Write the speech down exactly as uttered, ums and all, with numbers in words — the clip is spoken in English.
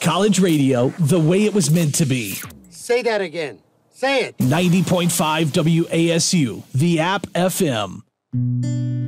college radio the way it was meant to be. Say that again. Say it. ninety point five W A S U, the App F M.